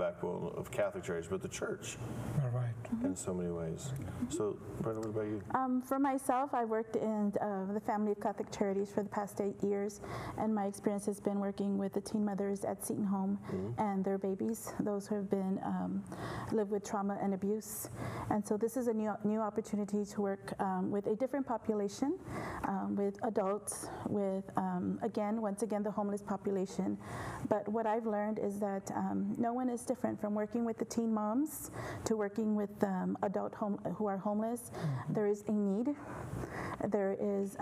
backbone of Catholic Charities, but the church. All right. In so many ways. So, Brenda, what about you? For myself, I worked in the Family of Catholic Charities for the past 8 years, and my experience has been working with the teen mothers at Seton Home and their babies, those who have been live with trauma and abuse. And so this is a new opportunity to work with a different population, with adults, with once again the homeless population. But what I've learned is that no one is different from working with the teen moms to working with adult who are homeless. There is a need. There is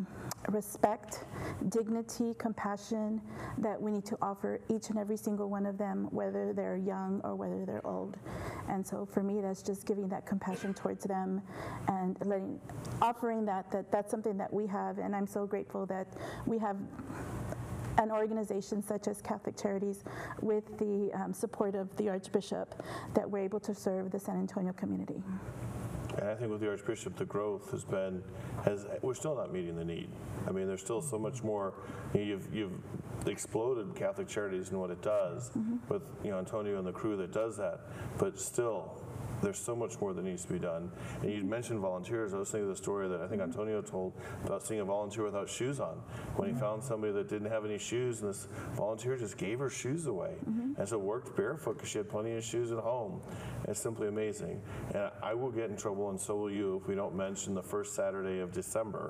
respect, dignity, compassion that we need to offer each and every single one of them, whether they're young or whether they're old. And so for me, that's just giving that compassion towards them and offering that's something that we have. And I'm so grateful that we have an organization such as Catholic Charities with the support of the Archbishop that we're able to serve the San Antonio community. And I think with the Archbishop, the growth we're still not meeting the need. I mean, there's still so much more. You've exploded Catholic Charities and what it does with Antonio and the crew that does that, but still, there's so much more that needs to be done. And you mentioned volunteers. I was thinking of the story that I think Antonio told about seeing a volunteer without shoes on. When he found somebody that didn't have any shoes, and this volunteer just gave her shoes away. And so worked barefoot because she had plenty of shoes at home. And it's simply amazing. And I will get in trouble, and so will you, if we don't mention the first Saturday of December,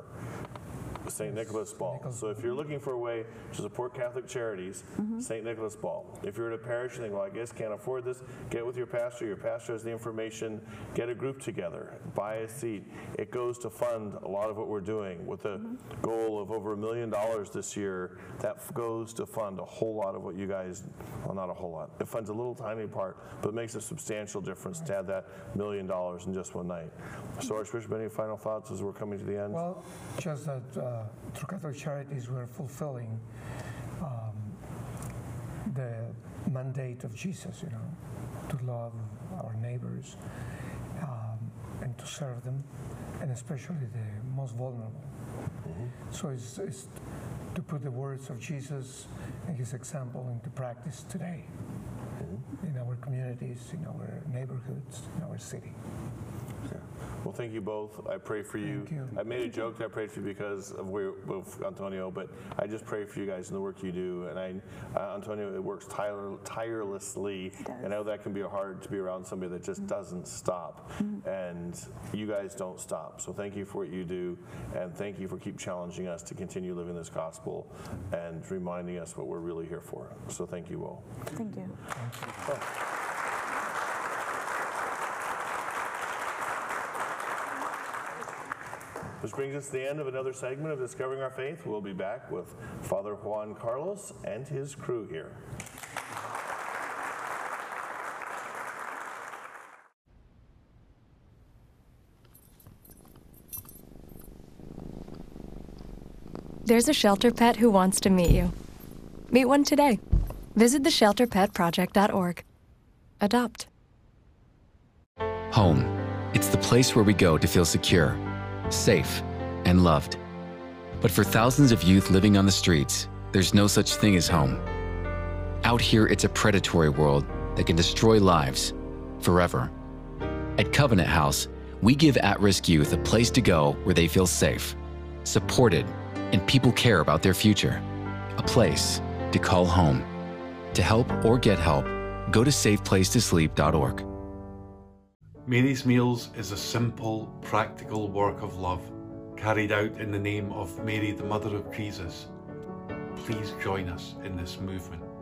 St. Nicholas Ball. So if you're looking for a way to support Catholic Charities, St. Nicholas Ball. If you're at a parish and think, well, I guess can't afford this, get with your pastor. Your pastor has the information. Get a group together. Buy a seat. It goes to fund a lot of what we're doing with a goal of over $1 million this year. That goes to fund a whole lot of what you guys, well, not a whole lot. It funds a little tiny part, but it makes a substantial difference to have that $1 million in just one night. So Archbishop, any final thoughts as we're coming to the end? Well, just that through Catholic Charities, we're fulfilling the mandate of Jesus, to love our neighbors and to serve them, and especially the most vulnerable. So it's to put the words of Jesus and his example into practice today in our communities, in our neighborhoods, in our city. Well, thank you both. I pray for you. Thank you. I made a joke that I prayed for you because of Antonio, but I just pray for you guys and the work you do. And Antonio, it works tirelessly. And I know that can be hard to be around somebody that just doesn't stop. And you guys don't stop. So thank you for what you do. And thank you for keep challenging us to continue living this gospel and reminding us what we're really here for. So thank you all. Thank you. Thank you. Which brings us to the end of another segment of Discovering Our Faith. We'll be back with Father Juan Carlos and his crew here. There's a shelter pet who wants to meet you. Meet one today. Visit theshelterpetproject.org. Adopt. Home. It's the place where we go to feel secure, safe, and loved. But for thousands of youth living on the streets, there's no such thing as home. Out here, it's a predatory world that can destroy lives forever. At Covenant House, we give at-risk youth a place to go where they feel safe, supported, and people care about their future. A place to call home. To help or get help, go to safeplacetosleep.org. Mary's Meals is a simple, practical work of love carried out in the name of Mary, the Mother of Jesus. Please join us in this movement.